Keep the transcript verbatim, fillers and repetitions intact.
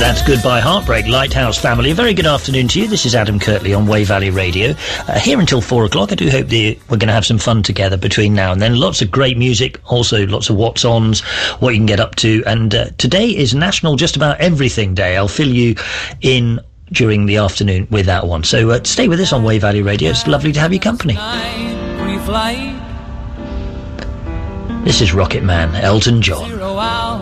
That's Goodbye Heartbreak, Lighthouse Family. A very good afternoon to you. This is Adam Kirtley on Way Valley Radio. Uh, here until four o'clock. I do hope that we're going to have some fun together between now and then. Lots of great music, also lots of what's ons, what you can get up to. And uh, today is National Just About Everything Day. I'll fill you in during the afternoon with that one. So uh, stay with us on Way Valley Radio. It's lovely to have your company. This is Rocket Man, Elton John.